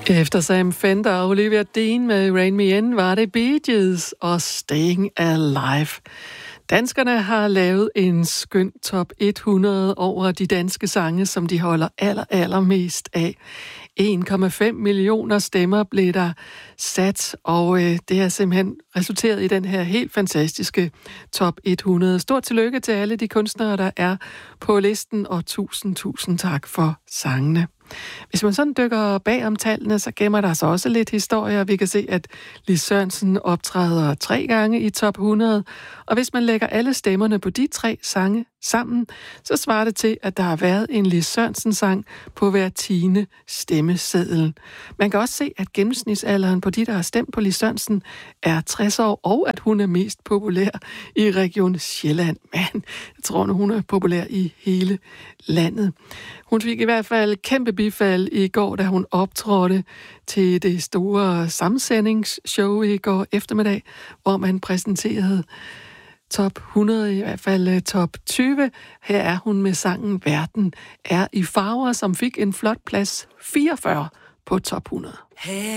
Efter Sam Fender og Olivia Dean med Rain Me In, var det Bee Gees og Staying Alive. Danskerne har lavet en skøn top 100 over de danske sange, som de holder allermest af. 1,5 millioner stemmer blev der sat, og det har simpelthen resulteret i den her helt fantastiske top 100. Stort tillykke til alle de kunstnere, der er på listen, og tusind tak for sangene. Hvis man sådan dykker bag om tallene, så gemmer der sig også lidt historier. Vi kan se, at Lis Sørensen optræder 3 gange i top 100, og hvis man lægger alle stemmerne på de 3 sange sammen, så svarer det til, at der har været en Lis Sørensen-sang på hver 10. stemmeseddel. Man kan også se, at gennemsnitsalderen på de, der har stemt på Lis Sørensen, er 60 år, og at hun er mest populær i Region Sjælland. Men jeg tror, hun er populær i hele landet. Hun fik i hvert fald kæmpe bifald i går, da hun optrådte til det store samsendingsshow i går eftermiddag, hvor man præsenterede top 100, i hvert fald top 20. Her er hun med sangen Verden er i farver, som fik en flot plads 44 på top 100.